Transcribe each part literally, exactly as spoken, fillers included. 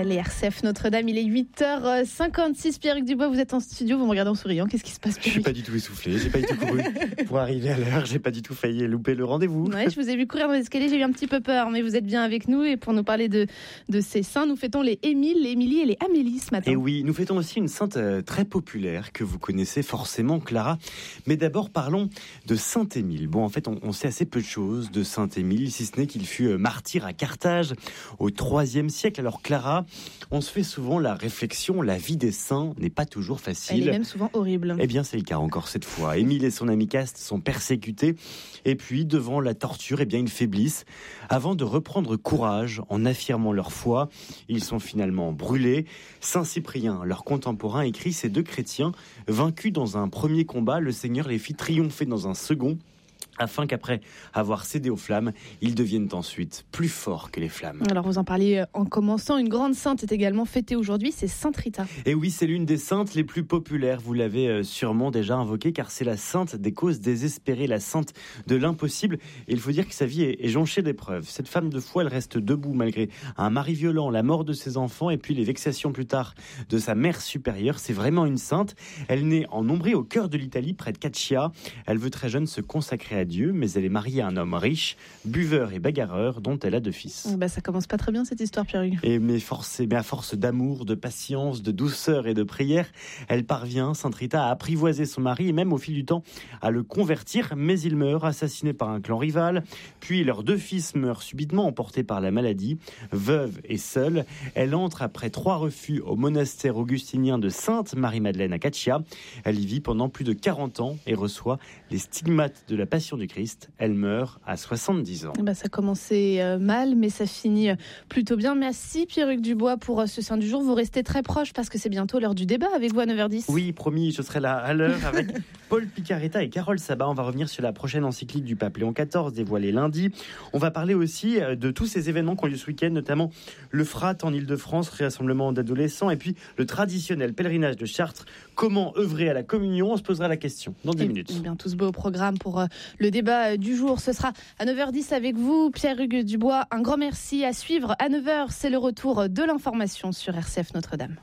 les R C F Notre-Dame. Il est huit heures cinquante-six. Pierrick Dubois, vous êtes en studio, vous me regardez en souriant. Qu'est-ce qui se passe, Pierrick ? Je suis pas du tout essoufflé, j'ai pas du tout couru pour arriver à l'heure, j'ai pas du tout failli louper le rendez-vous. Ouais, je vous ai vu courir dans l'escalier, j'ai eu un petit peu peur, mais vous êtes bien avec nous. Et pour nous parler de, de ces saints, nous fêtons les Émile, les Émilie et les Amélie ce matin. Et oui, nous fêtons aussi une sainte très populaire que vous connaissez forcément, Clara. Mais d'abord, parlons de Saint Émile. Bon, en fait, on, on sait assez peu de choses de Saint Émile, si ce n'est qu'il fut martyr à Carthage au troisième siècle. Alors Clara, on se fait souvent la réflexion, la vie des saints n'est pas toujours facile. Elle est même souvent horrible. Eh bien, c'est le cas encore cette fois. Émile et son ami Caste sont persécutés. Et puis, devant la torture, eh bien, ils faiblissent. Avant de reprendre courage en affirmant leur foi, ils sont finalement brûlés. Saint Cyprien, leur contemporain, écrit: ces deux chrétiens, vaincus dans un premier combat, le Seigneur les fit triompher dans un second, afin qu'après avoir cédé aux flammes, ils deviennent ensuite plus forts que les flammes. Alors vous en parliez en commençant, une grande sainte est également fêtée aujourd'hui, c'est Sainte Rita. Et oui, c'est l'une des saintes les plus populaires, vous l'avez sûrement déjà invoquée, car c'est la sainte des causes désespérées, la sainte de l'impossible. Et il faut dire que sa vie est jonchée d'épreuves. Cette femme de foi, elle reste debout malgré un mari violent, la mort de ses enfants et puis les vexations plus tard de sa mère supérieure. C'est vraiment une sainte. Elle naît en Ombrie, au cœur de l'Italie, près de Caccia. Elle veut très jeune se consacrer à Dieu, mais elle est mariée à un homme riche, buveur et bagarreur, dont elle a deux fils. Bah, ça commence pas très bien cette histoire, Pierrick. Et mais, force, mais à force d'amour, de patience, de douceur et de prière, elle parvient, Sainte Rita, à apprivoiser son mari et même au fil du temps à le convertir, mais il meurt, assassiné par un clan rival. Puis leurs deux fils meurent subitement, emportés par la maladie. Veuve et seule, elle entre après trois refus au monastère augustinien de Sainte Marie-Madeleine à Caccia. Elle y vit pendant plus de quarante ans et reçoit les stigmates de la Passion du Christ. Elle meurt à soixante-dix ans. Bah, ça commençait euh, mal, mais ça finit euh, plutôt bien. Merci Pierrick Dubois pour euh, ce Saint du jour. Vous restez très proche parce que c'est bientôt l'heure du débat avec vous à neuf heures dix. Oui, promis, je serai là à l'heure avec Paul Picaretta et Carole Sabat. On va revenir sur la prochaine encyclique du pape Léon quatorze, dévoilée lundi. On va parler aussi de tous ces événements qui ont lieu ce week-end, notamment le Frat en Ile-de-France, rassemblement d'adolescents, et puis le traditionnel pèlerinage de Chartres. Comment œuvrer à la communion ? On se posera la question dans dix minutes. Eh bien, tout ce beau programme pour euh, le débat du jour. Ce sera à neuf heures dix avec vous, Pierrick Dubois. Un grand merci à suivre. À neuf heures, c'est le retour de l'information sur R C F Notre-Dame.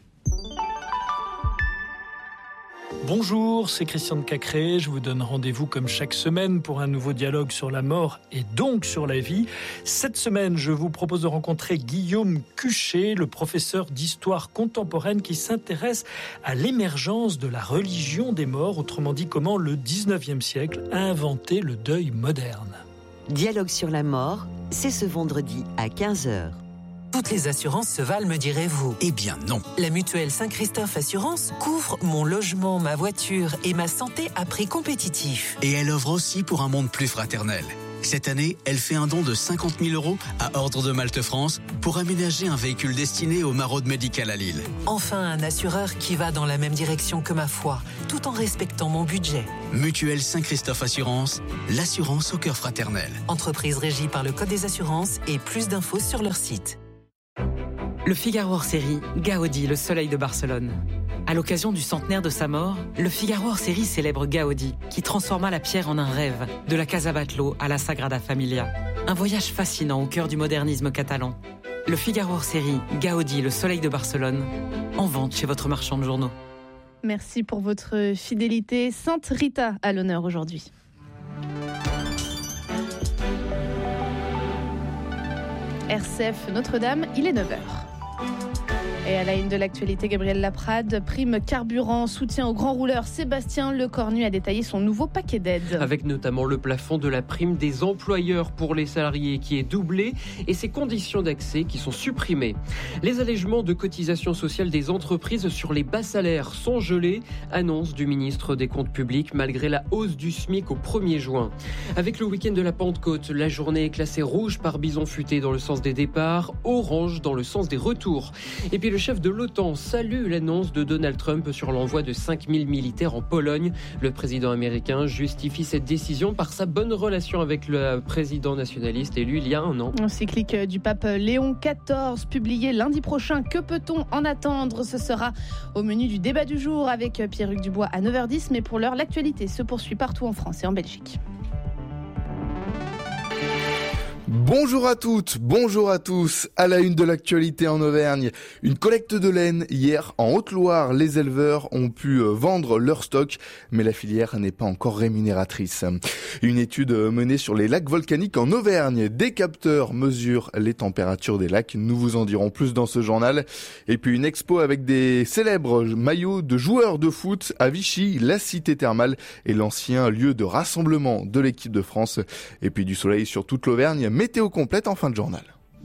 Bonjour, c'est Christian de Cacré. Je vous donne rendez-vous comme chaque semaine pour un nouveau dialogue sur la mort et donc sur la vie. Cette semaine, je vous propose de rencontrer Guillaume Cuchet, le professeur d'histoire contemporaine qui s'intéresse à l'émergence de la religion des morts, autrement dit comment le dix-neuvième siècle a inventé le deuil moderne. Dialogue sur la mort, c'est ce vendredi à quinze heures. Toutes les assurances se valent, me direz-vous. Eh bien non. La mutuelle Saint-Christophe Assurance couvre mon logement, ma voiture et ma santé à prix compétitif. Et elle offre aussi pour un monde plus fraternel. Cette année, elle fait un don de cinquante mille euros à Ordre de Malte France pour aménager un véhicule destiné au maraude médical à Lille. Enfin, un assureur qui va dans la même direction que ma foi, tout en respectant mon budget. Mutuelle Saint-Christophe Assurance, l'assurance au cœur fraternel. Entreprise régie par le Code des assurances et plus d'infos sur leur site. Le Figaro hors série, Gaudi, le soleil de Barcelone. À l'occasion du centenaire de sa mort, le Figaro hors série célèbre Gaudi, qui transforma la pierre en un rêve, de la Casa Batlló à la Sagrada Familia. Un voyage fascinant au cœur du modernisme catalan. Le Figaro hors série, Gaudi, le soleil de Barcelone, en vente chez votre marchand de journaux. Merci pour votre fidélité. Sainte Rita à l'honneur aujourd'hui. R C F Notre-Dame, il est neuf heures. Et à la une de l'actualité, Gabriel Laprade, prime carburant, soutien au grand rouleur. Sébastien Lecornu a détaillé son nouveau paquet d'aides. Avec notamment le plafond de la prime des employeurs pour les salariés qui est doublé et ses conditions d'accès qui sont supprimées. Les allègements de cotisations sociales des entreprises sur les bas salaires sont gelés, annonce du ministre des Comptes publics malgré la hausse du SMIC au premier juin. Avec le week-end de la Pentecôte, la journée est classée rouge par Bison Futé dans le sens des départs, orange dans le sens des retours. Et puis le chef de l'OTAN salue l'annonce de Donald Trump sur l'envoi de cinq mille militaires en Pologne. Le président américain justifie cette décision par sa bonne relation avec le président nationaliste élu il y a un an. Encyclique du pape Léon quatorze, publié lundi prochain. Que peut-on en attendre ? Ce sera au menu du débat du jour avec Pierrick Dubois à neuf heures dix. Mais pour l'heure, l'actualité se poursuit partout en France et en Belgique. Bonjour à toutes, bonjour à tous. À la une de l'actualité en Auvergne, une collecte de laine hier en Haute-Loire. Les éleveurs ont pu vendre leur stock, mais la filière n'est pas encore rémunératrice. Une étude menée sur les lacs volcaniques en Auvergne. Des capteurs mesurent les températures des lacs. Nous vous en dirons plus dans ce journal. Et puis une expo avec des célèbres maillots de joueurs de foot à Vichy, la cité thermale et l'ancien lieu de rassemblement de l'équipe de France. Et puis du soleil sur toute l'Auvergne. Météo complète en fin de journal.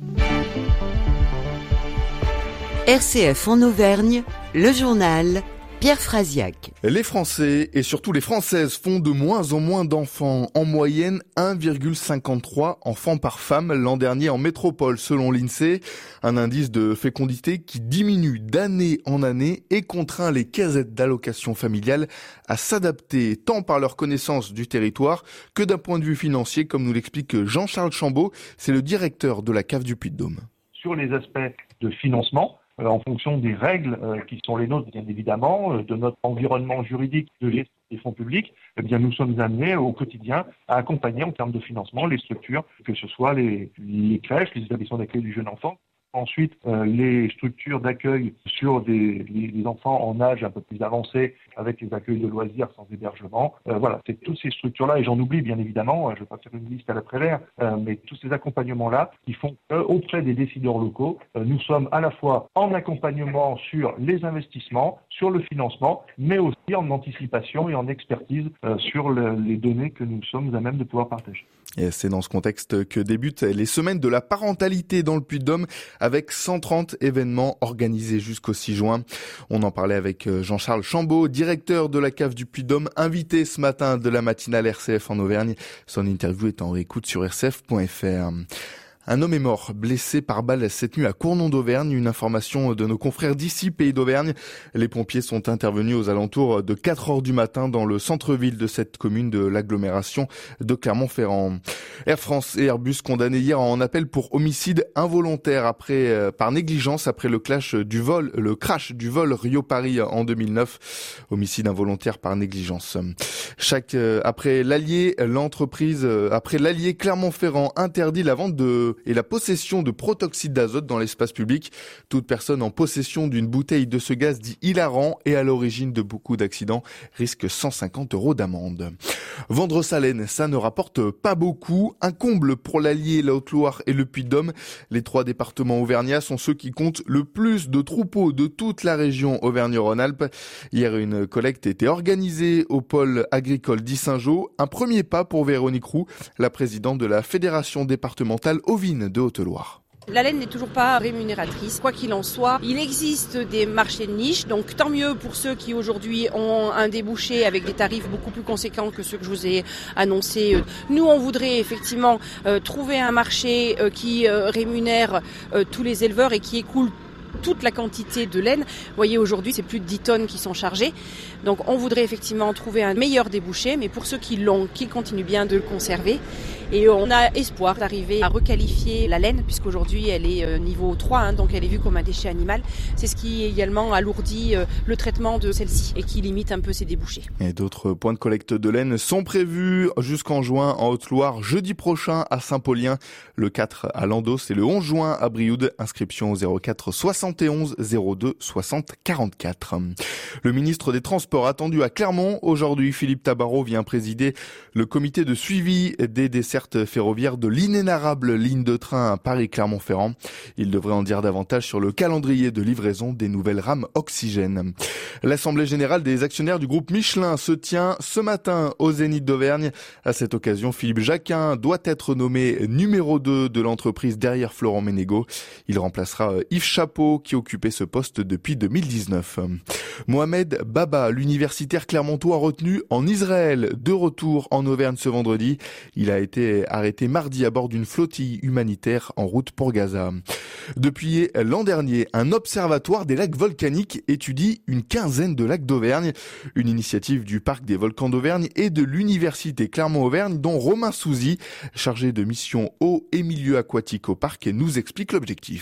R C F en Auvergne, le journal Pierre Frasiac. Les Français et surtout les Françaises font de moins en moins d'enfants. En moyenne, un virgule cinquante-trois enfants par femme l'an dernier en métropole selon l'INSEE. Un indice de fécondité qui diminue d'année en année et contraint les casettes d'allocation familiale à s'adapter tant par leur connaissance du territoire que d'un point de vue financier, comme nous l'explique Jean-Charles Chambaud. C'est le directeur de la C A F du Puy-de-Dôme. Sur les aspects de financement, Euh, en fonction des règles euh, qui sont les nôtres, bien évidemment, euh, de notre environnement juridique de gestion des fonds publics, eh bien, nous sommes amenés au quotidien à accompagner en termes de financement les structures, que ce soit les, les crèches, les établissements d'accueil du jeune enfant, ensuite euh, les structures d'accueil sur des, les, les enfants en âge un peu plus avancé, avec les accueils de loisirs sans hébergement. Euh, voilà, c'est toutes ces structures-là, et j'en oublie bien évidemment, euh, je ne vais pas faire une liste à la Prévert, euh, mais tous ces accompagnements-là qui font qu'auprès des décideurs locaux, euh, nous sommes à la fois en accompagnement sur les investissements, sur le financement, mais aussi en anticipation et en expertise euh, sur le, les données que nous sommes à même de pouvoir partager. Et c'est dans ce contexte que débutent les semaines de la parentalité dans le Puy-de-Dôme avec cent trente événements organisés jusqu'au six juin. On en parlait avec Jean-Charles Chambaud, directeur de la C A F du Puy-de-Dôme, invité ce matin de la matinale R C F en Auvergne. Son interview est en réécoute sur r c f point f r. Un homme est mort, blessé par balle cette nuit à Cournon d'Auvergne. Une information de nos confrères d'ici, Pays d'Auvergne. Les pompiers sont intervenus aux alentours de quatre heures du matin dans le centre-ville de cette commune de l'agglomération de Clermont-Ferrand. Air France et Airbus condamnés hier en appel pour homicide involontaire après, euh, par négligence après le clash du vol, le crash du vol Rio-Paris en deux mille neuf. Homicide involontaire par négligence. Chaque, euh, après l'Allier, l'entreprise, euh, après l'Allier Clermont-Ferrand interdit la vente de et la possession de protoxyde d'azote dans l'espace public. Toute personne en possession d'une bouteille de ce gaz dit hilarant et à l'origine de beaucoup d'accidents risque cent cinquante euros d'amende. Vendre sa laine, ça ne rapporte pas beaucoup. Un comble pour l'Allier, la Haute-Loire et le Puy-de-Dôme. Les trois départements auvergnats sont ceux qui comptent le plus de troupeaux de toute la région Auvergne-Rhône-Alpes. Hier, une collecte était organisée au pôle agricole d'Issingeau. Un premier pas pour Véronique Roux, la présidente de la Fédération départementale ovine de Haute-Loire. La laine n'est toujours pas rémunératrice. Quoi qu'il en soit, il existe des marchés de niche, donc tant mieux pour ceux qui aujourd'hui ont un débouché avec des tarifs beaucoup plus conséquents que ceux que je vous ai annoncés. Nous, on voudrait effectivement euh, trouver un marché euh, qui euh, rémunère euh, tous les éleveurs et qui écoule toute la quantité de laine. Vous voyez, aujourd'hui, c'est plus de dix tonnes qui sont chargées. Donc, on voudrait effectivement trouver un meilleur débouché, mais pour ceux qui l'ont, qu'ils continuent bien de le conserver. Et on a espoir d'arriver à requalifier la laine, puisqu'aujourd'hui, elle est niveau trois, hein, donc elle est vue comme un déchet animal. C'est ce qui également alourdit le traitement de celle-ci et qui limite un peu ses débouchés. Et d'autres points de collecte de laine sont prévus jusqu'en juin en Haute-Loire, jeudi prochain à Saint-Paulien, le quatre à Landos et le onze juin à Brioude. Inscription au zéro quatre soixante et onze zéro deux soixante quarante-quatre. Le ministre des Transports attendu à Clermont aujourd'hui, Philippe Tabarot, vient présider le comité de suivi des dessertes ferroviaires de l'inénarrable ligne de train à Paris-Clermont-Ferrand. Il devrait en dire davantage sur le calendrier de livraison des nouvelles rames Oxygène. L'Assemblée générale des actionnaires du groupe Michelin se tient ce matin au Zénith d'Auvergne. À cette occasion, Philippe Jacquin doit être nommé numéro deux de l'entreprise derrière Florent Ménégo. Il remplacera Yves Chapeau qui occupait ce poste depuis deux mille dix-neuf. Mohamed Baba, l'universitaire clermontois retenu en Israël, de retour en Auvergne ce vendredi. Il a été arrêté mardi à bord d'une flottille humanitaire en route pour Gaza. Depuis l'an dernier, un observatoire des lacs volcaniques étudie une quinzaine de lacs d'Auvergne. Une initiative du Parc des volcans d'Auvergne et de l'Université Clermont-Auvergne, dont Romain Souzy, chargé de mission eau et milieu aquatique au parc, nous explique l'objectif.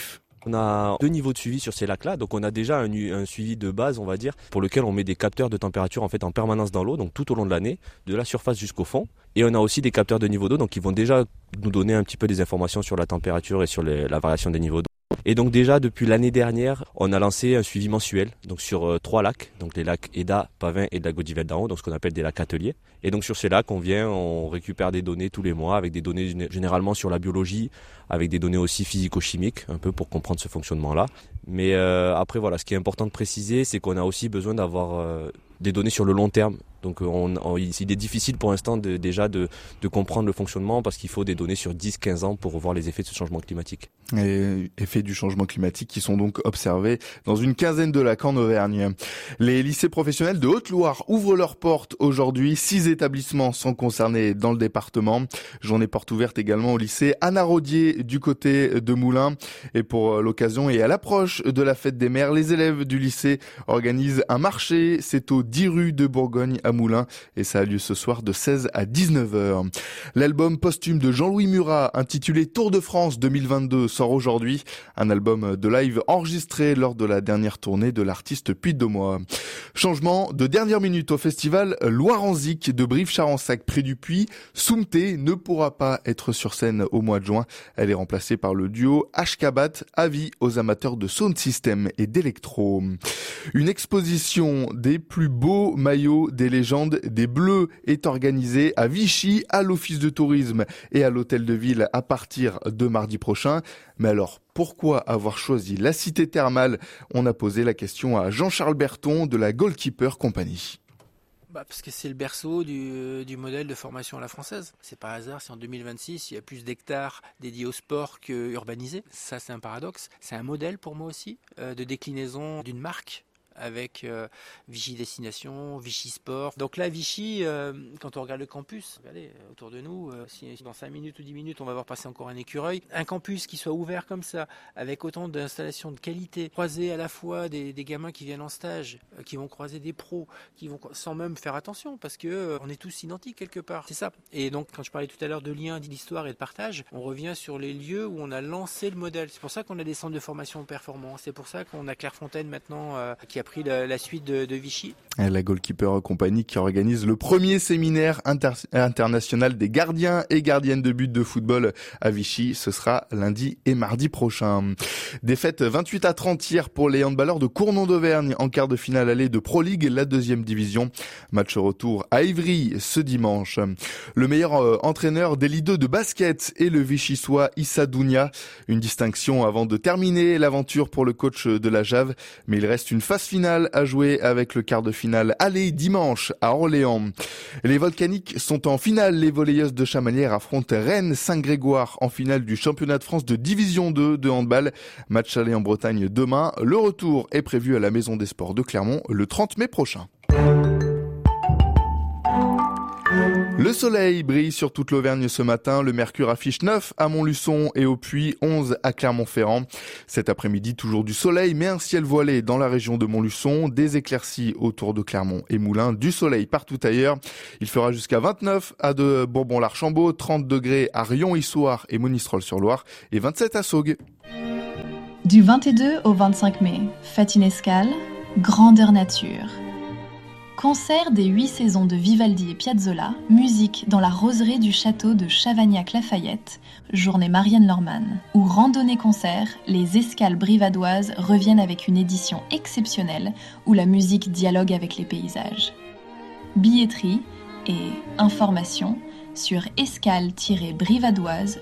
On a deux niveaux de suivi sur ces lacs-là. Donc on a déjà un, un suivi de base, on va dire, pour lequel on met des capteurs de température en fait en permanence dans l'eau, donc tout au long de l'année, de la surface jusqu'au fond. Et on a aussi des capteurs de niveau d'eau, donc ils vont déjà nous donner un petit peu des informations sur la température et sur les, la variation des niveaux d'eau. Et donc déjà depuis l'année dernière, on a lancé un suivi mensuel donc sur euh, trois lacs, donc les lacs Eda, Pavin et Lago-d'Yvette d'en haut, donc ce qu'on appelle des lacs ateliers. Et donc sur ces lacs, on vient, on récupère des données tous les mois avec des données généralement sur la biologie, avec des données aussi physico-chimiques, un peu pour comprendre ce fonctionnement-là. Mais euh, après voilà, ce qui est important de préciser, c'est qu'on a aussi besoin d'avoir euh, des données sur le long terme. Donc on, on, il est difficile pour l'instant de, déjà de, de comprendre le fonctionnement parce qu'il faut des données sur dix à quinze ans pour voir les effets de ce changement climatique. Et effets du changement climatique qui sont donc observés dans une quinzaine de lacs en Auvergne. Les lycées professionnels de Haute-Loire ouvrent leurs portes aujourd'hui. Six établissements sont concernés dans le département. Journée porte ouverte également au lycée Anna Rodier du côté de Moulins. Et pour l'occasion et à l'approche de la fête des mères, les élèves du lycée organisent un marché. C'est au dix rue de Bourgogne à Moulins et ça a lieu ce soir de seize à dix-neuf heures. L'album posthume de Jean-Louis Murat intitulé Tour de France deux mille vingt-deux sort aujourd'hui. Un album de live enregistré lors de la dernière tournée de l'artiste puy-de-dômois. Changement de dernière minute au festival Loire-en-Zik de Brive-Charensac près du Puy. Soumté ne pourra pas être sur scène au mois de juin. Elle est remplacée par le duo Ashkabat, avis aux amateurs de sound system et d'électro. Une exposition des plus beaux maillots des légendes des Bleus est organisée à Vichy, à l'Office de tourisme et à l'Hôtel de Ville à partir de mardi prochain. Mais alors, pourquoi avoir choisi la cité thermale ? On a posé la question à Jean-Charles Berton de la Goalkeeper Company. Bah parce que c'est le berceau du, du modèle de formation à la française. C'est pas hasard si en deux mille vingt-six, il y a plus d'hectares dédiés au sport que urbanisés. Ça, c'est un paradoxe. C'est un modèle pour moi aussi euh, de déclinaison d'une marque avec euh, Vichy Destination, Vichy Sport. Donc là, Vichy, euh, quand on regarde le campus, regardez, autour de nous, euh, si dans cinq minutes ou dix minutes, on va voir passer encore un écureuil. Un campus qui soit ouvert comme ça, avec autant d'installations de qualité, croiser à la fois des, des gamins qui viennent en stage, euh, qui vont croiser des pros, qui vont sans même faire attention, parce que euh, on est tous identiques quelque part. C'est ça. Et donc, quand je parlais tout à l'heure de liens, d'histoire et de partage, on revient sur les lieux où on a lancé le modèle. C'est pour ça qu'on a des centres de formation performants. C'est pour ça qu'on a Clairefontaine maintenant, euh, qui a pris la, la suite de, de Vichy. La Goalkeeper Company qui organise le premier séminaire inter- international des gardiens et gardiennes de but de football à Vichy. Ce sera lundi et mardi prochain. Défaite vingt-huit à trente hier pour les handballeurs de Cournon d'Auvergne en quart de finale allée de Pro League, la deuxième division. Match retour à Ivry ce dimanche. Le meilleur euh, entraîneur des Ligue deux de basket est le Vichysois Issa Dounia. Une distinction avant de terminer l'aventure pour le coach de la Jave. Mais il reste une phase finale à jouer avec le quart de finale aller dimanche à Orléans. Les Volcaniques sont en finale. Les volleyeuses de Chamalières affrontent Rennes Saint-Grégoire en finale du championnat de France de division deux de handball. Match aller en Bretagne demain. Le retour est prévu à la Maison des Sports de Clermont le trente mai prochain. Le soleil brille sur toute l'Auvergne ce matin. Le mercure affiche neuf à Montluçon et au Puy, onze à Clermont-Ferrand. Cet après-midi, toujours du soleil, mais un ciel voilé dans la région de Montluçon. Des éclaircies autour de Clermont et Moulins. Du soleil partout ailleurs. Il fera jusqu'à vingt-neuf à de Bourbon-l'Archambault, trente degrés à Rion-Issoire et Monistrol-sur-Loire et vingt-sept à Saugues. Du vingt-deux au vingt-cinq mai, fête Inescale, grandeur nature. Concert des huit saisons de Vivaldi et Piazzolla, musique dans la roseraie du château de Chavagnac-Lafayette, journée Marianne Lorman, ou randonnée-concert, les escales brivadoises reviennent avec une édition exceptionnelle où la musique dialogue avec les paysages. Billetterie et informations sur escale tiret brivadoise.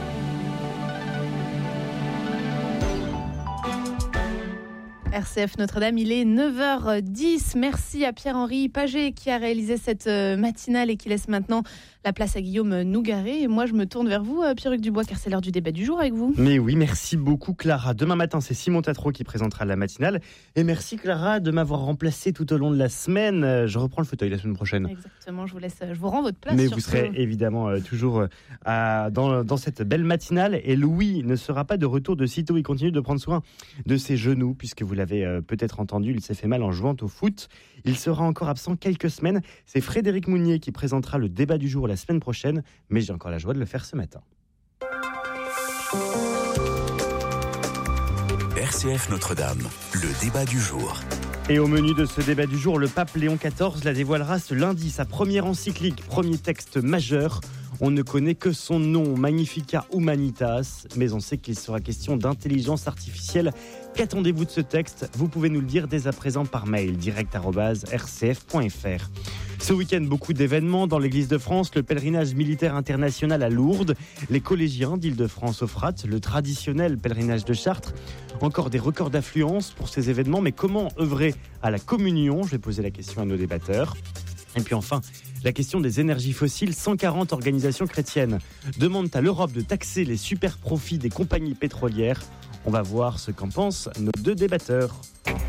R C F Notre-Dame, il est neuf heures dix. Merci à Pierre-Henri Paget qui a réalisé cette matinale et qui laisse maintenant la place à Guillaume Nougaret. Et moi, je me tourne vers vous, Pierre-Hugues Dubois, car c'est l'heure du débat du jour avec vous. Mais oui, merci beaucoup Clara. Demain matin, c'est Simon Tatro qui présentera la matinale. Et merci Clara de m'avoir remplacé tout au long de la semaine. Je reprends le fauteuil la semaine prochaine. Exactement, je vous laisse, je vous rends votre place. Mais vous serez évidemment euh, toujours euh, à, dans, dans cette belle matinale. Et Louis ne sera pas de retour de sitôt. Il continue de prendre soin de ses genoux, puisque vous l'avez euh, peut-être entendu, il s'est fait mal en jouant au foot. Il sera encore absent quelques semaines. C'est Frédéric Mounier qui présentera le débat du jour la semaine prochaine, mais j'ai encore la joie de le faire ce matin. R C F Notre-Dame, le débat du jour. Et au menu de ce débat du jour, le pape Léon quatorze la dévoilera ce lundi, sa première encyclique, premier texte majeur. On ne connaît que son nom, Magnificat Humanitas, mais on sait qu'il sera question d'intelligence artificielle. Qu'attendez-vous de ce texte ? Vous pouvez nous le dire dès à présent par mail, direct arobase r c f point f r. Ce week-end, beaucoup d'événements dans l'Église de France, le pèlerinage militaire international à Lourdes, les collégiens d'Île-de-France au Frat, le traditionnel pèlerinage de Chartres, encore des records d'affluence pour ces événements, mais comment œuvrer à la communion ? Je vais poser la question à nos débatteurs. Et puis enfin, la question des énergies fossiles. cent quarante organisations chrétiennes demandent à l'Europe de taxer les super profits des compagnies pétrolières. On va voir ce qu'en pensent nos deux débatteurs.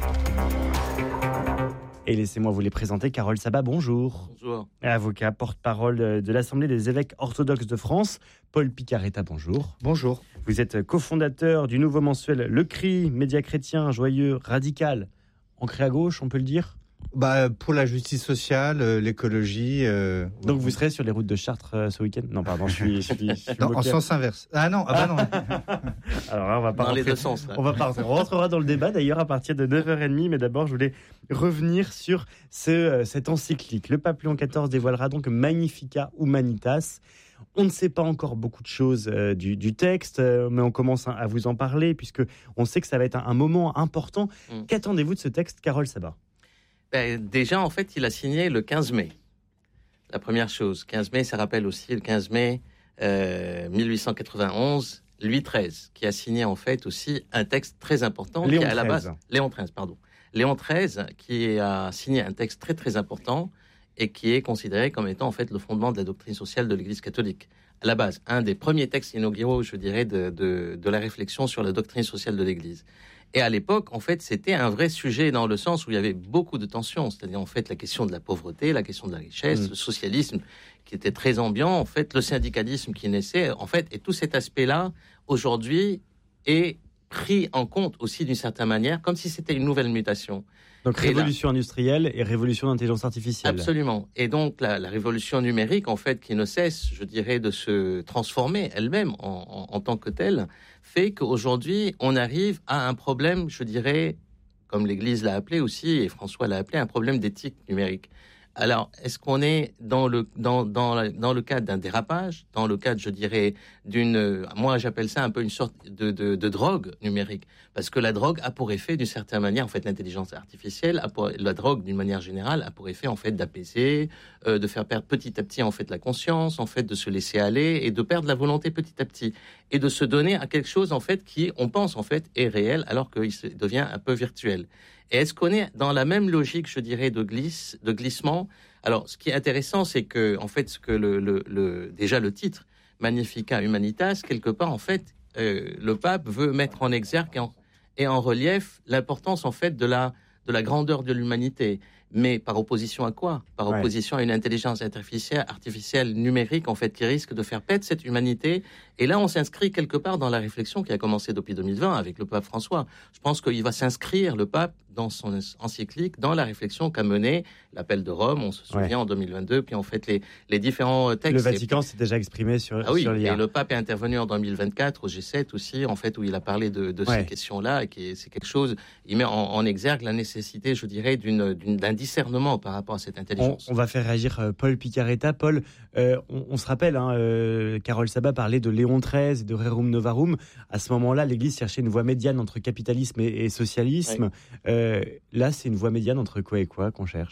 Et laissez-moi vous les présenter. Carole Sabat, bonjour. Bonjour. Avocat, porte-parole de l'Assemblée des évêques orthodoxes de France. Paul Picaretta, bonjour. Bonjour. Vous êtes cofondateur du nouveau mensuel Le Cri, média chrétien, joyeux, radical, ancré à gauche, on peut le dire ? Bah, pour la justice sociale, euh, l'écologie... Euh, Donc vous serez sur les routes de Chartres euh, ce week-end ? Non, pardon, je suis... Je suis, je suis non, en sens inverse. Ah non, ah bah non. Alors là, on va pas dans rentrer, les deux sens. Là. On va pas rentrer. On rentrera dans le débat d'ailleurs à partir de neuf heures trente, mais d'abord je voulais revenir sur ce, euh, cette encyclique. Le pape Léon quatorze dévoilera donc Magnificat Humanitas. On ne sait pas encore beaucoup de choses euh, du, du texte, euh, mais on commence à vous en parler puisque on sait que ça va être un, un moment important. Mm. Qu'attendez-vous de ce texte, Carole Sabat ? Ben, déjà, en fait, il a signé le quinze mai. La première chose, quinze mai, ça rappelle aussi le quinze mai euh, mille huit cent quatre-vingt-onze, Louis treize, qui a signé en fait aussi un texte très important. Léon qui est à la treize. base, Léon treize, pardon. Léon treize, qui a signé un texte très très important et qui est considéré comme étant en fait le fondement de la doctrine sociale de l'Église catholique. À la base, un des premiers textes inauguraux, je dirais, de, de, de la réflexion sur la doctrine sociale de l'Église. Et à l'époque, en fait, c'était un vrai sujet dans le sens où il y avait beaucoup de tensions, c'est-à-dire en fait la question de la pauvreté, la question de la richesse, mmh. le socialisme qui était très ambiant, en fait, le syndicalisme qui naissait, en fait, et tout cet aspect-là, aujourd'hui, est pris en compte aussi d'une certaine manière, comme si c'était une nouvelle mutation. Donc et révolution là, industrielle et révolution d'intelligence artificielle. Absolument. Et donc la, la révolution numérique, en fait, qui ne cesse, je dirais, de se transformer elle-même en, en, en tant que telle, fait qu'aujourd'hui, on arrive à un problème, je dirais, comme l'Église l'a appelé aussi, et François l'a appelé, un problème d'éthique numérique. Alors, est-ce qu'on est dans le, dans, dans, la, dans le cadre d'un dérapage, dans le cadre, je dirais, d'une... Moi, j'appelle ça un peu une sorte de, de, de drogue numérique. Parce que la drogue a pour effet, d'une certaine manière, en fait, l'intelligence artificielle, a pour, la drogue, d'une manière générale, a pour effet, en fait, d'apaiser, euh, de faire perdre petit à petit, en fait, la conscience, en fait, de se laisser aller et de perdre la volonté petit à petit. Et de se donner à quelque chose, en fait, qui, on pense, en fait, est réel, alors qu'il devient un peu virtuel. Et est-ce qu'on est dans la même logique, je dirais, de glisse, de glissement ? Alors, ce qui est intéressant, c'est que, en fait, ce que le, le, le déjà le titre Magnificat Humanitas, quelque part, en fait, euh, le pape veut mettre en exergue et en, et en relief l'importance, en fait, de la de la grandeur de l'humanité. Mais par opposition à quoi ? Par opposition ouais. à une intelligence artificielle, artificielle numérique, en fait, qui risque de faire pète cette humanité. Et là, on s'inscrit quelque part dans la réflexion qui a commencé depuis deux mille vingt avec le pape François. Je pense qu'il va s'inscrire, le pape, dans son encyclique, dans la réflexion qu'a menée l'appel de Rome, on se souvient, ouais. en deux mille vingt-deux, puis en fait, les, les différents textes... Le Vatican s'est déjà exprimé sur, ah oui, sur l'I A. Et le pape est intervenu en deux mille vingt-quatre au G sept aussi, en fait, où il a parlé de, de ouais. ces questions-là, et qui, c'est quelque chose... Il met en, en exergue la nécessité, je dirais, d'une, d'une, d'un discernement par rapport à cette intelligence. On, on va faire réagir euh, Paul Picaretta. Paul, euh, on, on se rappelle, hein, euh, Carole Sabat parlait de Léon treize et de Rerum Novarum. À ce moment-là, l'Église cherchait une voie médiane entre capitalisme et, et socialisme. Ouais. Euh, là, c'est une voie médiane entre quoi et quoi qu'on cherche ?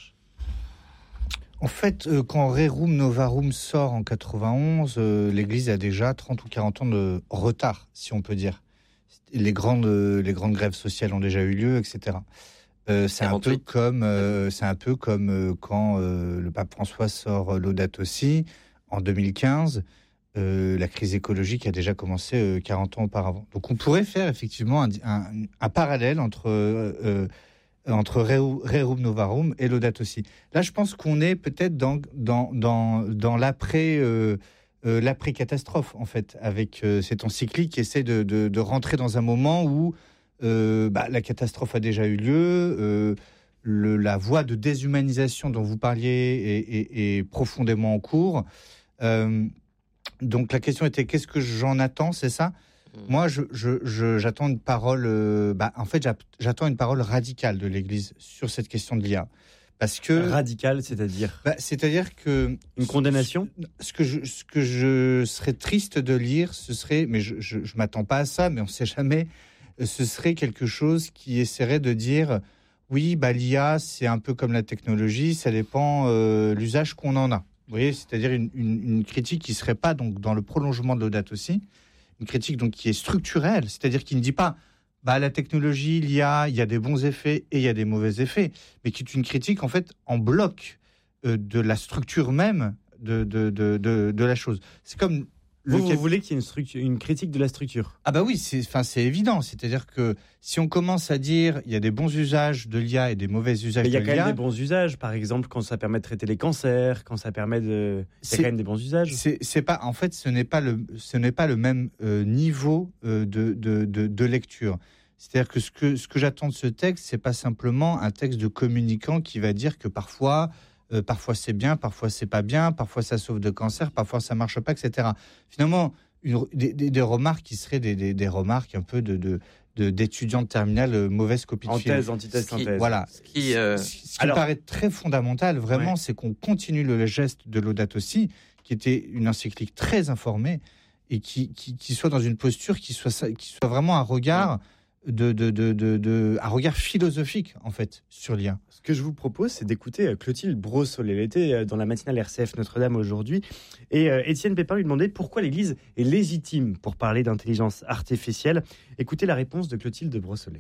En fait, euh, quand Rerum Novarum sort en quatre-vingt-onze, euh, l'Église a déjà trente ou quarante ans de retard, si on peut dire. Les grandes, euh, les grandes grèves sociales ont déjà eu lieu, et cetera. Euh, c'est, un peu comme, euh, c'est un peu comme euh, quand euh, le pape François sort Laudato Si en deux mille quinze. Euh, la crise écologique a déjà commencé euh, quarante ans auparavant. Donc on pourrait faire effectivement un, un, un parallèle entre, euh, entre Rerum Novarum et Laudato Si. Là, je pense qu'on est peut-être dans, dans, dans, dans l'après, euh, euh, l'après-catastrophe, en fait, avec euh, cette encyclique qui essaie de, de, de rentrer dans un moment où euh, bah, la catastrophe a déjà eu lieu, euh, le, la voie de déshumanisation dont vous parliez est, est, est profondément en cours. Euh, Donc la question était, qu'est-ce que j'en attends, c'est ça ? Moi, je, je, je, j'attends une parole. Euh, bah, en fait, j'attends une parole radicale de l'Église sur cette question de l'I A. Parce que radicale, c'est-à-dire bah, c'est-à-dire que une condamnation. Ce que je, ce que je serais triste de lire, ce serait, mais je, je, je m'attends pas à ça, mais on sait jamais. Ce serait quelque chose qui essaierait de dire, oui, bah l'I A, c'est un peu comme la technologie, ça dépend euh, l'usage qu'on en a. Vous voyez, c'est-à-dire une, une, une critique qui serait pas donc dans le prolongement de Laudato aussi, une critique donc qui est structurelle, c'est-à-dire qui ne dit pas. Bah, la technologie, l'I A, il y a des bons effets et il y a des mauvais effets, mais qui est une critique en fait en bloc euh, de la structure même de, de, de, de, de la chose. C'est comme vous, vous voulez qu'il y ait une, structure, une critique de la structure. Ah bah oui, c'est, enfin, c'est évident. C'est-à-dire que si on commence à dire il y a des bons usages de l'I A et des mauvais usages de l'I A... Il y a quand même des bons usages, par exemple quand ça permet de traiter les cancers, quand ça permet de... Il y a quand même des bons usages. C'est, c'est pas, en fait, ce n'est pas le, ce n'est pas le même euh, niveau euh, de, de, de, de lecture. C'est-à-dire que ce que, ce que j'attends de ce texte, c'est pas simplement un texte de communicant qui va dire que parfois, euh, parfois c'est bien, parfois c'est pas bien, parfois ça sauve de cancer, parfois ça marche pas, et cetera. Finalement, une, des, des, des remarques qui seraient des, des, des remarques un peu de, de, de d'étudiants de terminale, euh, mauvaise copie de en film. thèse, antithèse, synthèse. Voilà. Ce qui, euh... ce, ce qui Alors, paraît très fondamental, vraiment, ouais. c'est qu'on continue le geste de Laudato Si, qui était une encyclique très informée et qui, qui, qui soit dans une posture qui soit, qui soit vraiment un regard. Ouais. De, de, de, de, de, un regard philosophique, en fait, sur l'I A. Ce que je vous propose, c'est d'écouter Clotilde Brossolet. Elle était dans la matinale R C F Notre-Dame aujourd'hui. Et euh, Étienne Pépin lui demandait pourquoi l'Église est légitime pour parler d'intelligence artificielle. Écoutez la réponse de Clotilde Brossolet.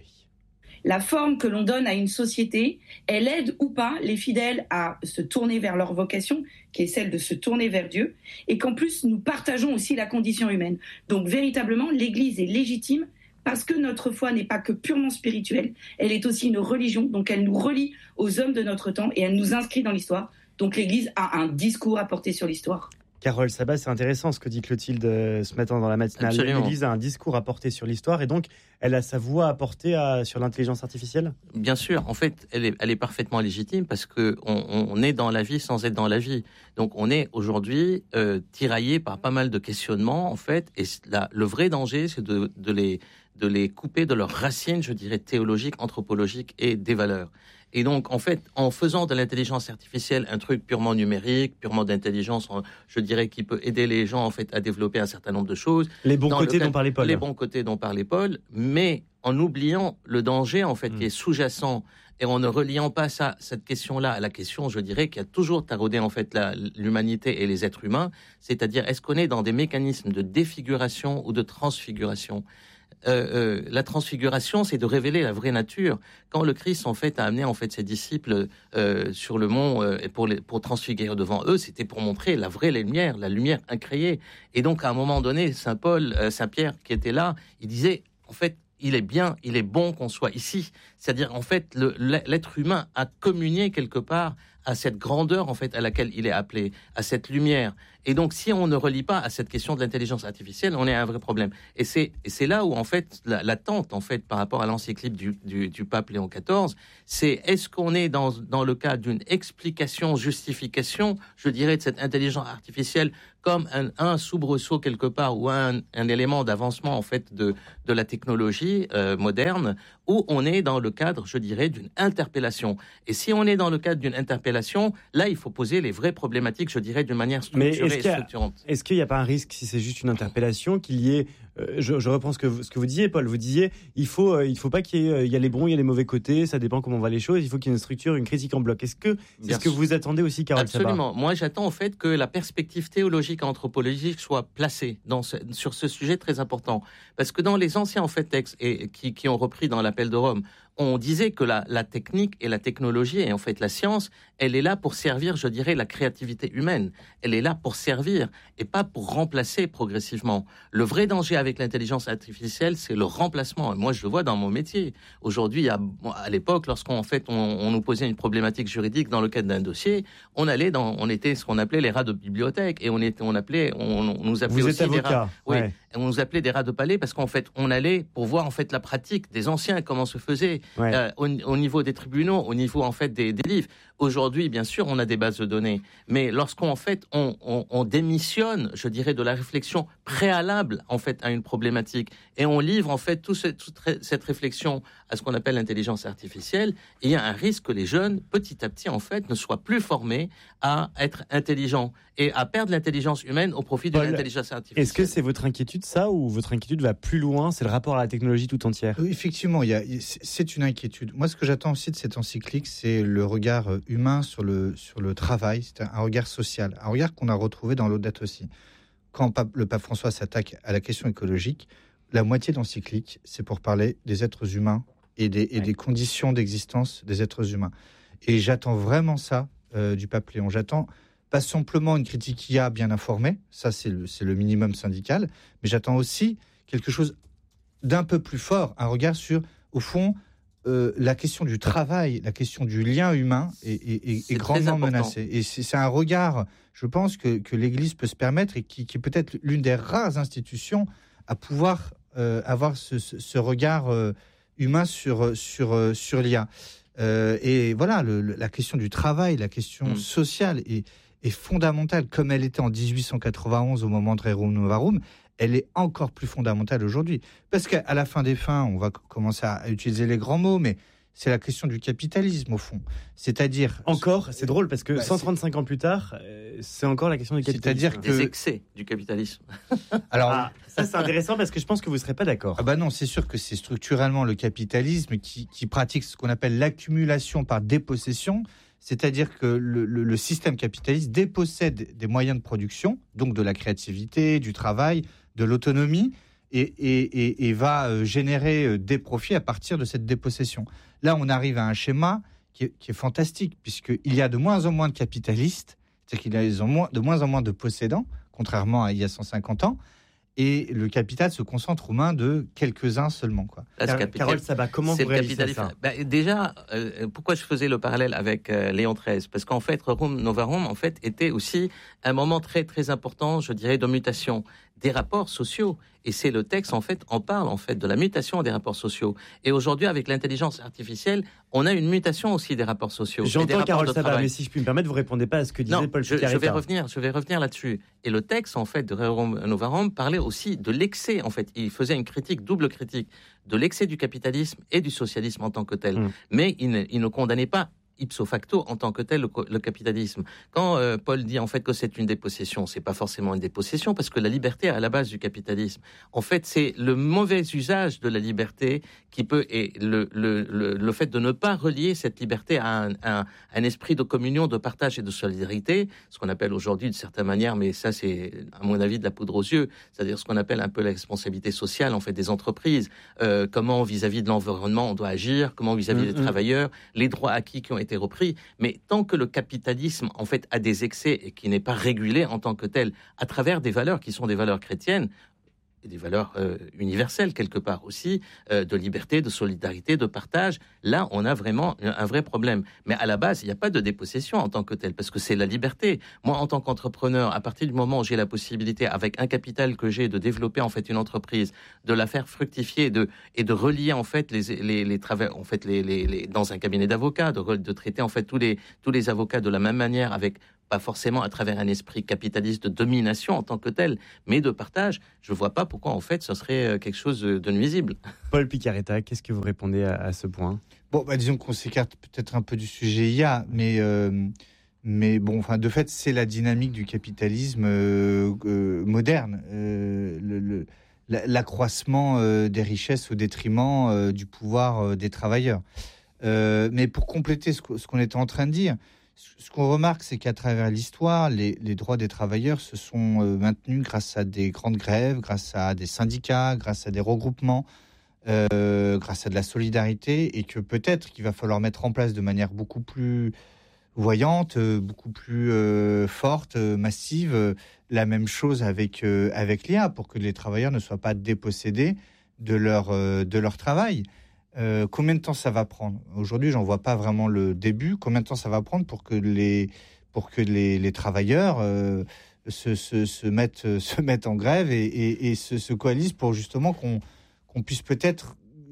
La forme que l'on donne à une société, elle aide ou pas les fidèles à se tourner vers leur vocation, qui est celle de se tourner vers Dieu, et qu'en plus, nous partageons aussi la condition humaine. Donc, véritablement, l'Église est légitime parce que notre foi n'est pas que purement spirituelle, elle est aussi une religion, donc elle nous relie aux hommes de notre temps et elle nous inscrit dans l'histoire. Donc l'Église a un discours à porter sur l'histoire. Carole Sabat, c'est intéressant ce que dit Clotilde ce matin dans la matinale. Absolument. L'Église a un discours à porter sur l'histoire et donc elle a sa voix à porter à, sur l'intelligence artificielle. Bien sûr, en fait, elle est, elle est parfaitement légitime parce qu'on on est dans la vie sans être dans la vie. Donc on est aujourd'hui euh, tiraillé par pas mal de questionnements, en fait, et la, le vrai danger, c'est de, de, les, de les couper de leurs racines, je dirais, théologiques, anthropologiques et des valeurs. Et donc, en fait, en faisant de l'intelligence artificielle un truc purement numérique, purement d'intelligence, je dirais, qui peut aider les gens, en fait, à développer un certain nombre de choses. Les bons côtés dont parlait Paul. Les bons côtés dont parlait Paul, mais en oubliant le danger, en fait, mmh. qui est sous-jacent, et en ne reliant pas ça, cette question-là à la question, je dirais, qui a toujours taraudé, en fait, la, l'humanité et les êtres humains, c'est-à-dire, est-ce qu'on est dans des mécanismes de défiguration ou de transfiguration ? Euh, euh, la transfiguration, c'est de révéler la vraie nature. Quand le Christ, en fait, a amené en fait ses disciples euh, sur le mont euh, pour, les, pour transfigurer devant eux, c'était pour montrer la vraie lumière, la lumière incréée. Et donc, à un moment donné, Saint Paul, euh, Saint Pierre, qui était là, il disait, en fait, il est bien, il est bon qu'on soit ici. C'est-à-dire, en fait, le, l'être humain a communié quelque part à cette grandeur, en fait, à laquelle il est appelé, à cette lumière. Et donc, si on ne relie pas à cette question de l'intelligence artificielle, on est à un vrai problème. Et c'est, et c'est là où, en fait, la, l'attente, en fait, par rapport à l'encyclique du, du, du pape Léon quatorze, c'est est-ce qu'on est dans, dans le cas d'une explication, justification, je dirais, de cette intelligence artificielle comme un, un soubresaut quelque part ou un, un élément d'avancement, en fait, de, de la technologie euh, moderne, ou on est dans le cadre, je dirais, d'une interpellation. Et si on est dans le cadre d'une interpellation, là, il faut poser les vraies problématiques, je dirais, d'une manière structurée. Est-ce qu'il, a, est-ce qu'il n'y a pas un risque, si c'est juste une interpellation, qu'il y ait... Euh, je, je reprends ce que, vous, ce que vous disiez, Paul. Vous disiez, il faut, euh, il faut pas qu'il y ait... Il y a les bons, il y a les mauvais côtés, ça dépend comment on voit les choses. Il faut qu'il y ait une structure, une critique en bloc. Est-ce que c'est Bien ce que sûr. Vous attendez aussi, Carole Sabat ? Absolument. Moi, j'attends en fait que la perspective théologique et anthropologique soit placée dans ce, sur ce sujet très important. Parce que dans les anciens en fait, textes et, qui, qui ont repris dans l'appel de Rome, on disait que la, la technique et la technologie, et en fait la science, elle est là pour servir, je dirais, la créativité humaine. Elle est là pour servir et pas pour remplacer progressivement. Le vrai danger avec l'intelligence artificielle, c'est le remplacement. Et moi, je le vois dans mon métier. Aujourd'hui, à, à l'époque, lorsqu'on en fait, on, on nous posait une problématique juridique dans le cadre d'un dossier, on allait dans, on était ce qu'on appelait les rats de bibliothèque et on était, on appelait, on, on nous appelait Vous aussi êtes des avocat, rats. Oui. Ouais. On nous appelait des rats de palais parce qu'en fait, on allait pour voir en fait la pratique des anciens, comment se faisait. ouais. euh, au, au niveau des tribunaux, au niveau en fait des, des livres. Aujourd'hui, bien sûr, on a des bases de données, mais lorsqu'on en fait on, on, on démissionne, je dirais, de la réflexion préalable en fait à une problématique et on livre en fait tout ce, toute cette réflexion à ce qu'on appelle l'intelligence artificielle, et il y a un risque que les jeunes, petit à petit, en fait, ne soient plus formés à être intelligents et à perdre l'intelligence humaine au profit de Paul, l'intelligence artificielle. Est-ce que c'est votre inquiétude, ça, ou votre inquiétude va plus loin? C'est le rapport à la technologie tout entière. Oui, effectivement, il y a, c'est une inquiétude. Moi, ce que j'attends aussi de cette encyclique, c'est le regard humain sur le, sur le travail. C'est un regard social, un regard qu'on a retrouvé dans Laudato aussi. Quand le pape François s'attaque à la question écologique, la moitié d'encyclique, c'est pour parler des êtres humains et des, et ouais. des conditions d'existence des êtres humains. Et j'attends vraiment ça euh, du pape Léon. J'attends pas simplement une critique I A bien informée, ça c'est le, c'est le minimum syndical, mais j'attends aussi quelque chose d'un peu plus fort, un regard sur, au fond, euh, la question du travail, la question du lien humain est, est, est, est grandement menacée. Et c'est, c'est un regard, je pense, que, que l'Église peut se permettre et qui, qui est peut-être l'une des rares institutions à pouvoir euh, avoir ce, ce, ce regard euh, humain sur, sur, sur l'I A. Euh, et voilà, le, le, la question du travail, la question mmh. sociale est, est fondamentale, comme elle était en dix-huit cent quatre-vingt-onze au moment de Rerum Novarum, elle est encore plus fondamentale aujourd'hui. Parce qu'à la fin des fins, on va commencer à utiliser les grands mots, mais c'est la question du capitalisme, au fond. C'est-à-dire... Encore, c'est drôle, parce que bah, cent trente-cinq ans plus tard, euh, c'est encore la question du capitalisme. C'est-à-dire que... Des excès du capitalisme. Alors, ah, ça, c'est intéressant, parce que je pense que vous ne serez pas d'accord. Ah bah non, c'est sûr que c'est structurellement le capitalisme qui, qui pratique ce qu'on appelle l'accumulation par dépossession, c'est-à-dire que le, le, le système capitaliste dépossède des moyens de production, donc de la créativité, du travail, de l'autonomie, et, et, et, et va générer des profits à partir de cette dépossession. Là, on arrive à un schéma qui est, qui est fantastique, puisqu'il y a de moins en moins de capitalistes, c'est-à-dire qu'il y a de moins en moins de possédants, contrairement à il y a cent cinquante ans, et le capital se concentre aux mains de quelques-uns seulement. Quoi. Là, Car- Carole Sabat, comment vous réagissez à ça? bah, Déjà, euh, pourquoi je faisais le parallèle avec euh, Léon treize? Parce qu'en fait, Rerum Novarum en fait, était aussi un moment très très important, je dirais, de mutation des rapports sociaux. Et c'est le texte, en fait, en parle, en fait, de la mutation des rapports sociaux. Et aujourd'hui, avec l'intelligence artificielle, on a une mutation aussi des rapports sociaux. J'entends Carole Sabat, mais si je puis me permettre, vous répondez pas à ce que disait non, Paul je, Picaretta. je vais revenir, je vais revenir là-dessus. Et le texte, en fait, de Rerum Novarum parlait aussi de l'excès, en fait. Il faisait une critique, double critique, de l'excès du capitalisme et du socialisme en tant que tel. Mmh. Mais il ne, il ne condamnait pas ipso facto en tant que tel le, le capitalisme. Quand euh, Paul dit en fait que c'est une dépossession, c'est pas forcément une dépossession parce que la liberté est à la base du capitalisme. En fait, c'est le mauvais usage de la liberté qui peut et le le le, le fait de ne pas relier cette liberté à un, un, un esprit de communion, de partage et de solidarité, ce qu'on appelle aujourd'hui de certaine manière, mais ça c'est à mon avis de la poudre aux yeux, c'est-à-dire ce qu'on appelle un peu la responsabilité sociale en fait des entreprises. Euh, comment vis-à-vis de l'environnement on doit agir, comment vis-à-vis mmh, des mmh. travailleurs, les droits acquis qui ont été été repris, mais tant que le capitalisme en fait a des excès et qui n'est pas régulé en tant que tel à travers des valeurs qui sont des valeurs chrétiennes et des valeurs euh, universelles quelque part aussi, euh, de liberté, de solidarité, de partage, là on a vraiment un, un vrai problème. Mais à la base, il n'y a pas de dépossession en tant que tel, parce que c'est la liberté. Moi, en tant qu'entrepreneur, à partir du moment où j'ai la possibilité, avec un capital que j'ai, de développer en fait une entreprise, de la faire fructifier, de et de relier en fait les les les travaux, en fait les, les les dans un cabinet d'avocats, de de traiter en fait tous les tous les avocats de la même manière avec pas forcément à travers un esprit capitaliste de domination en tant que tel, mais de partage. Je ne vois pas pourquoi, en fait, ce serait quelque chose de nuisible. Paul Picaretta, qu'est-ce que vous répondez à, à ce point? Bon, bah, disons qu'on s'écarte peut-être un peu du sujet I A, mais, euh, mais bon, enfin, de fait, c'est la dynamique du capitalisme euh, euh, moderne. Euh, le, le, l'accroissement euh, des richesses au détriment euh, du pouvoir euh, des travailleurs. Euh, mais pour compléter ce, ce qu'on était en train de dire, ce qu'on remarque, c'est qu'à travers l'histoire, les, les droits des travailleurs se sont euh, maintenus grâce à des grandes grèves, grâce à des syndicats, grâce à des regroupements, euh, grâce à de la solidarité, et que peut-être qu'il va falloir mettre en place de manière beaucoup plus voyante, euh, beaucoup plus euh, forte, euh, massive, euh, la même chose avec, euh, avec l'I A, pour que les travailleurs ne soient pas dépossédés de leur, euh, de leur travail. Euh, combien de temps ça va prendre? Aujourd'hui, j'en vois pas vraiment le début. Combien de temps ça va prendre pour que les, pour que les, les travailleurs euh, se, se, se, mettent, se mettent en grève et, et, et se, se coalisent pour justement qu'on, qu'on puisse peut-être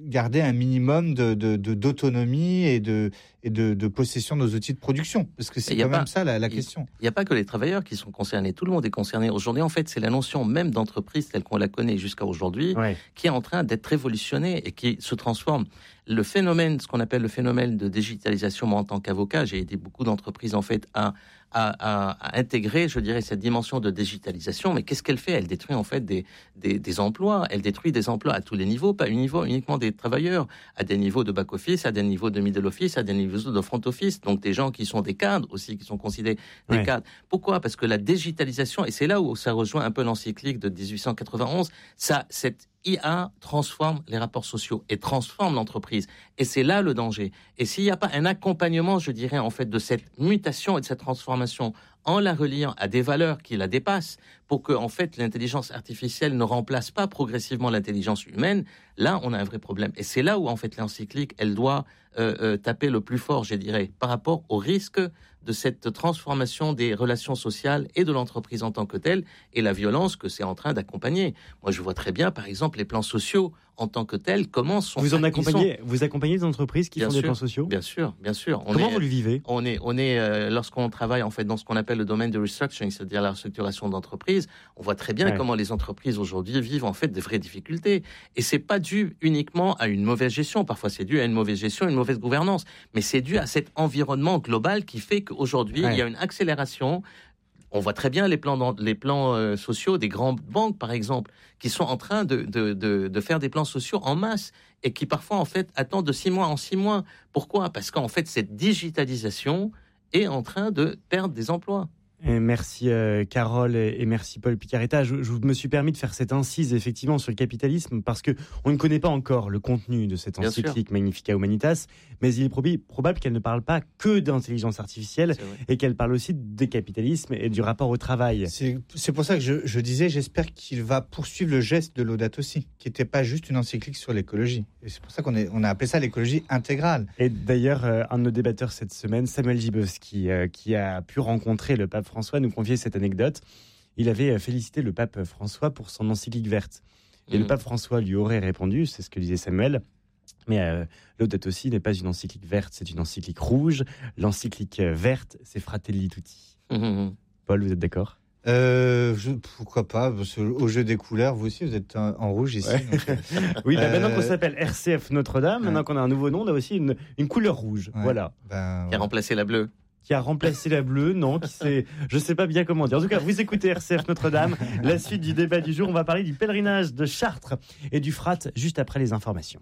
garder un minimum de, de, de, d'autonomie et, de, et de, de possession de nos outils de production. Parce que c'est quand même pas, ça la, la question. Il n'y a pas que les travailleurs qui sont concernés. Tout le monde est concerné. Aujourd'hui, en fait, c'est la notion même d'entreprise telle qu'on la connaît jusqu'à aujourd'hui ouais. qui est en train d'être révolutionnée et qui se transforme. Le phénomène, ce qu'on appelle le phénomène de digitalisation, moi en tant qu'avocat, j'ai aidé beaucoup d'entreprises en fait à, à, à, à intégrer, je dirais, cette dimension de digitalisation. Mais qu'est-ce qu'elle fait ? Elle détruit en fait des, des, des emplois. Elle détruit des emplois à tous les niveaux, pas uniquement des travailleurs, à des niveaux de back-office, à des niveaux de middle office, à des niveaux de front office. Donc des gens qui sont des cadres aussi, qui sont considérés des ouais. cadres. Pourquoi ? Parce que la digitalisation, et c'est là où ça rejoint un peu l'encyclique de dix-huit cent quatre-vingt-onze, ça, cette I A transforme les rapports sociaux et transforme l'entreprise. Et c'est là le danger. Et s'il n'y a pas un accompagnement, je dirais, en fait, de cette mutation et de cette transformation en la reliant à des valeurs qui la dépassent pour que, en fait, l'intelligence artificielle ne remplace pas progressivement l'intelligence humaine, là, on a un vrai problème. Et c'est là où, en fait, l'encyclique, elle doit euh, euh, taper le plus fort, je dirais, par rapport au risque de cette transformation des relations sociales et de l'entreprise en tant que telle et la violence que c'est en train d'accompagner. Moi, je vois très bien, par exemple, les plans sociaux en tant que tels, comment sont... Vous en accompagnez, sont... vous accompagnez des entreprises qui bien font sûr, des plans sociaux ? Bien sûr, bien sûr. On comment est, vous le vivez ? On est, on est euh, lorsqu'on travaille en fait dans ce qu'on appelle le domaine de restructuring, c'est-à-dire la restructuration d'entreprise, on voit très bien ouais. comment les entreprises aujourd'hui vivent en fait des vraies difficultés. Et c'est pas dû uniquement à une mauvaise gestion. Parfois, c'est dû à une mauvaise gestion, une mauvaise gouvernance. Mais c'est dû à cet environnement global qui fait qu'aujourd'hui, ouais. il y a une accélération. On voit très bien les plans, les plans euh, sociaux des grandes banques, par exemple, qui sont en train de, de, de, de faire des plans sociaux en masse et qui parfois, en fait, attendent de six mois en six mois. Pourquoi ? Parce qu'en fait, cette digitalisation est en train de perdre des emplois. Et merci euh, Carole et, et merci Paul Picaretta. Je, je me suis permis de faire cette incise effectivement sur le capitalisme parce que on ne connaît pas encore le contenu de cette encyclique Magnificat Humanitas, mais il est probi- probable qu'elle ne parle pas que d'intelligence artificielle et qu'elle parle aussi des capitalismes et du rapport au travail. C'est, c'est pour ça que je, je disais, j'espère qu'il va poursuivre le geste de Laudato Si, qui n'était pas juste une encyclique sur l'écologie. Et c'est pour ça qu'on est, on a appelé ça l'écologie intégrale. Et d'ailleurs, euh, un de nos débatteurs cette semaine, Samuel Gibowski, euh, qui a pu rencontrer le pape François, nous confiait cette anecdote. Il avait félicité le pape François pour son encyclique verte. Et mmh. le pape François lui aurait répondu, c'est ce que disait Samuel, mais euh, Laudato Si n'est pas une encyclique verte, c'est une encyclique rouge. L'encyclique verte, c'est Fratelli Tutti. Mmh. Paul, vous êtes d'accord ? Euh, je, pourquoi pas, parce que au jeu des couleurs, vous aussi, vous êtes en, en rouge ici. Ouais. Donc, oui, bah, euh... maintenant qu'on s'appelle R C F Notre-Dame, ouais. maintenant qu'on a un nouveau nom, on a aussi une, une couleur rouge. Ouais. Voilà. Ben, qui a remplacé la bleue. Qui a remplacé la bleue, non, qui s'est, je sais pas bien comment dire. En tout cas, vous écoutez R C F Notre-Dame. La suite du débat du jour, on va parler du pèlerinage de Chartres et du Frat juste après les informations.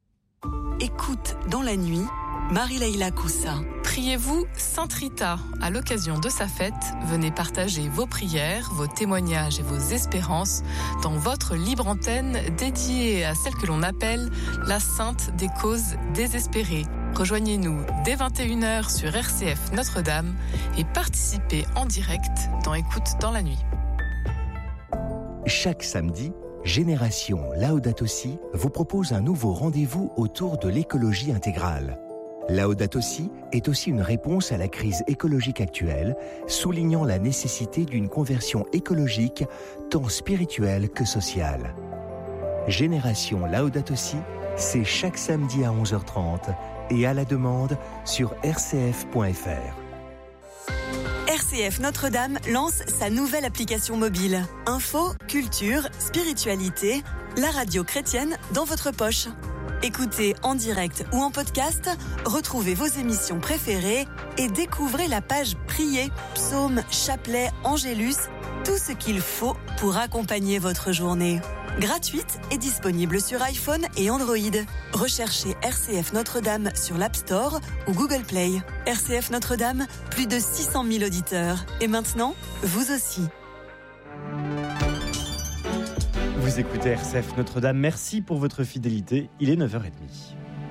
Écoute dans la nuit, Marie-Leila Coussa. Priez-vous Sainte Rita. À l'occasion de sa fête, venez partager vos prières, vos témoignages et vos espérances dans votre libre antenne dédiée à celle que l'on appelle la Sainte des causes désespérées. Rejoignez-nous dès vingt et une heures sur R C F Notre-Dame et participez en direct dans Écoute dans la nuit. Chaque samedi, Génération Laudato Si vous propose un nouveau rendez-vous autour de l'écologie intégrale. Laudato Si est aussi une réponse à la crise écologique actuelle, soulignant la nécessité d'une conversion écologique tant spirituelle que sociale. Génération Laudato Si, c'est chaque samedi à onze heures trente et à la demande sur r c f point f r. R C F Notre-Dame lance sa nouvelle application mobile. Info, culture, spiritualité, la radio chrétienne dans votre poche. Écoutez en direct ou en podcast, retrouvez vos émissions préférées et découvrez la page Prier, Psaumes, Chapelet, Angélus, tout ce qu'il faut pour accompagner votre journée. Gratuite et disponible sur iPhone et Android. Recherchez R C F Notre-Dame sur l'App Store ou Google Play. R C F Notre-Dame, plus de six cent mille auditeurs. Et maintenant, vous aussi. Vous écoutez R C F Notre-Dame. Merci pour votre fidélité. Il est neuf heures trente.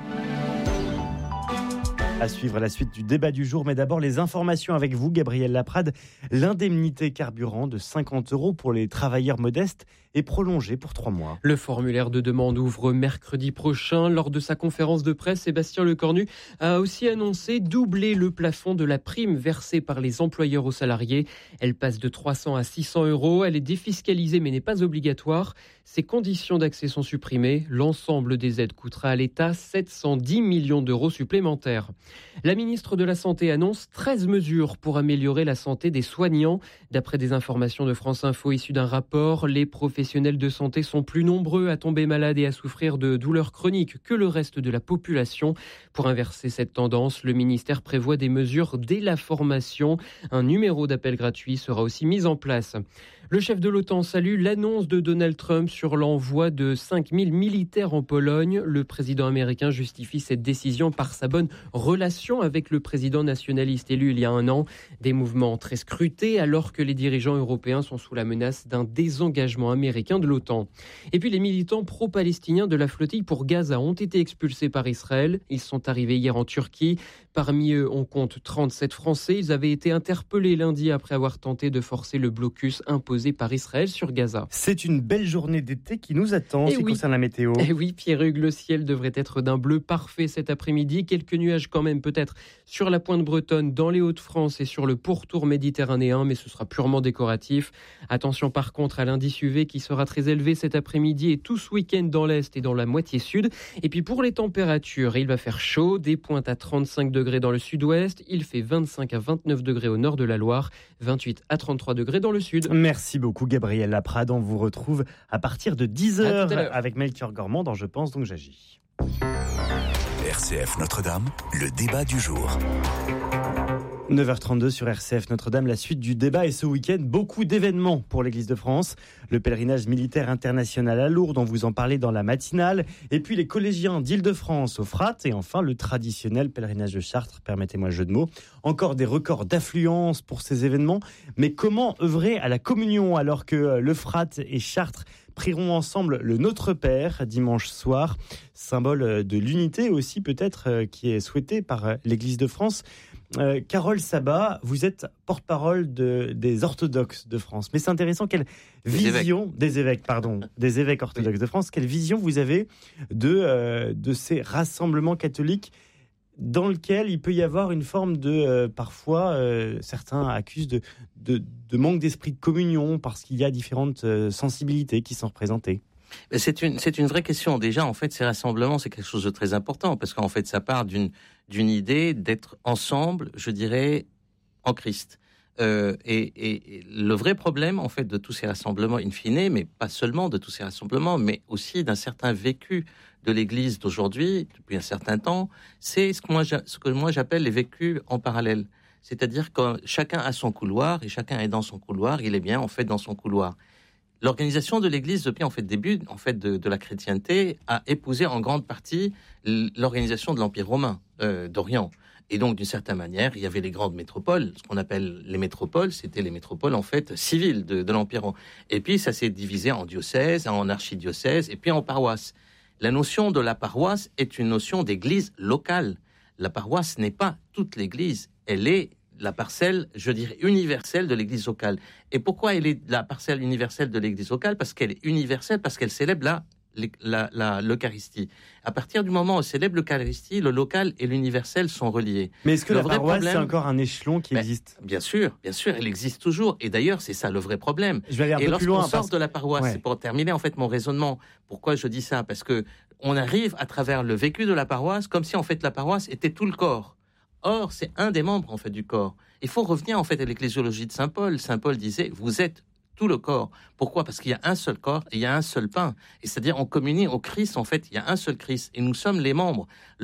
À suivre la suite du débat du jour, mais d'abord les informations avec vous, Gabriel Laprade. L'indemnité carburant de cinquante euros pour les travailleurs modestes est prolongé pour trois mois. Le formulaire de demande ouvre mercredi prochain. Lors de sa conférence de presse, Sébastien Lecornu a aussi annoncé doubler le plafond de la prime versée par les employeurs aux salariés. Elle passe de trois cents à six cents euros. Elle est défiscalisée mais n'est pas obligatoire. Ses conditions d'accès sont supprimées. L'ensemble des aides coûtera à l'État sept cent dix millions d'euros supplémentaires. La ministre de la Santé annonce treize mesures pour améliorer la santé des soignants. D'après des informations de France Info issues d'un rapport, les professionnels de santé sont plus nombreux à tomber malades et à souffrir de douleurs chroniques que le reste de la population. Pour inverser cette tendance, le ministère prévoit des mesures dès la formation. Un numéro d'appel gratuit sera aussi mis en place. Le chef de l'OTAN salue l'annonce de Donald Trump sur l'envoi de cinq mille militaires en Pologne. Le président américain justifie cette décision par sa bonne relation avec le président nationaliste élu il y a un an. Des mouvements très scrutés alors que les dirigeants européens sont sous la menace d'un désengagement américain de l'OTAN. Et puis les militants pro-palestiniens de la flottille pour Gaza ont été expulsés par Israël. Ils sont arrivés hier en Turquie. Parmi eux, on compte trente-sept Français. Ils avaient été interpellés lundi après avoir tenté de forcer le blocus imposé par Israël sur Gaza. C'est une belle journée d'été qui nous attend, et ce qui oui. concerne la météo. Et oui, Pierre-Hugues, le ciel devrait être d'un bleu parfait cet après-midi. Quelques nuages quand même peut-être sur la pointe bretonne, dans les Hauts-de-France et sur le pourtour méditerranéen, mais ce sera purement décoratif. Attention par contre à l'indice U V qui sera très élevé cet après-midi et tout ce week-end dans l'Est et dans la moitié sud. Et puis pour les températures, il va faire chaud, des pointes à trente-cinq degrés dans le sud-ouest, il fait vingt-cinq à vingt-neuf degrés au nord de la Loire, vingt-huit à trente-trois degrés dans le sud. Merci beaucoup Gabriel Laprade, on vous retrouve à partir de dix heures avec Melchior Gormand dans Je pense donc j'agis. R C F Notre-Dame, le débat du jour. neuf heures trente-deux sur R C F Notre-Dame, la suite du débat et ce week-end, beaucoup d'événements pour l'Église de France. Le pèlerinage militaire international à Lourdes, on vous en parlait dans la matinale. Et puis les collégiens d'Île-de-France au Frat. Et enfin le traditionnel pèlerinage de Chartres, permettez-moi le jeu de mots. Encore des records d'affluence pour ces événements. Mais comment œuvrer à la communion alors que le Frat et Chartres prieront ensemble le Notre Père dimanche soir, symbole de l'unité aussi peut-être qui est souhaité par l'Église de France. Euh, Carole Sabat, vous êtes porte-parole de, des orthodoxes de France. Mais c'est intéressant, quelle des vision évêques. des évêques, pardon, des évêques orthodoxes oui. de France, quelle vision vous avez de, euh, de ces rassemblements catholiques dans lesquels il peut y avoir une forme de, euh, parfois, euh, certains accusent de, de, de manque d'esprit de communion parce qu'il y a différentes euh, sensibilités qui sont représentées. C'est une, c'est une vraie question. Déjà, en fait, ces rassemblements, c'est quelque chose de très important parce qu'en fait, ça part d'une, d'une idée d'être ensemble, je dirais, en Christ. Euh, et, et, et le vrai problème, en fait, de tous ces rassemblements, in fine, mais pas seulement de tous ces rassemblements, mais aussi d'un certain vécu de l'Église d'aujourd'hui, depuis un certain temps, c'est ce que moi, ce que moi j'appelle les vécus en parallèle. C'est-à-dire que chacun a son couloir et chacun est dans son couloir, il est bien, en fait, dans son couloir. L'organisation de l'Église, depuis en fait début en fait de, de la chrétienté, a épousé en grande partie l'organisation de l'Empire romain euh, d'Orient. Et donc, d'une certaine manière, il y avait les grandes métropoles, ce qu'on appelle les métropoles, c'était les métropoles en fait civiles de, de l'Empire romain. Et puis, ça s'est divisé en diocèses, en archidiocèses, et puis en paroisses. La notion de la paroisse est une notion d'église locale. La paroisse n'est pas toute l'Église, elle est la parcelle, je dirais, universelle de l'Église locale. Et pourquoi elle est la parcelle universelle de l'Église locale ? Parce qu'elle est universelle, parce qu'elle célèbre la, la, la, l'Eucharistie. À partir du moment où elle célèbre l'Eucharistie, le local et l'universel sont reliés. Mais est-ce que le la paroisse, problème, c'est encore un échelon qui ben, existe ? Bien sûr, bien sûr, elle existe toujours. Et d'ailleurs, c'est ça le vrai problème. Je vais aller un et peu plus loin. Lorsqu'on sort parce... de la paroisse, ouais. c'est pour terminer en fait mon raisonnement. Pourquoi je dis ça ? Parce que on arrive à travers le vécu de la paroisse, comme si en fait la paroisse était tout le corps. Or, c'est un des membres en fait du corps. Il faut revenir en fait à l'ecclésiologie de Saint Paul. Saint Paul disait, vous êtes tout le corps. Pourquoi ? Parce qu'il y a un seul corps et il y a un seul pain. Et c'est-à-dire, on communie au Christ, en fait, il y a un seul Christ. Et nous sommes les membres.